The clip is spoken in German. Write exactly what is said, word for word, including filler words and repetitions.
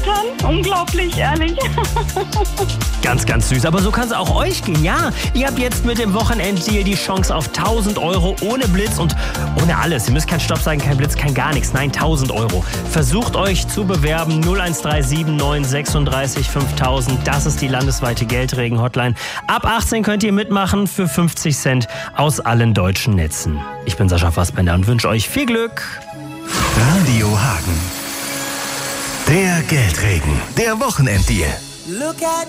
Unglaublich, ehrlich. Ganz, ganz süß. Aber so kann es auch euch gehen. Ja, ihr habt jetzt mit dem Wochenenddeal die Chance auf tausend Euro ohne Blitz und ohne alles. Ihr müsst kein Stopp sagen, kein Blitz, kein gar nichts. Nein, tausend Euro. Versucht euch zu bewerben. null eins drei sieben neun sechsunddreißig fünftausend. Das ist die landesweite Geldregen-Hotline. Ab achtzehn könnt ihr mitmachen für fünfzig Cent aus allen deutschen Netzen. Ich bin Sascha Fassbender und wünsche euch viel Glück. Radio Hagen. Der Geldregen, der Wochenenddeal. Look at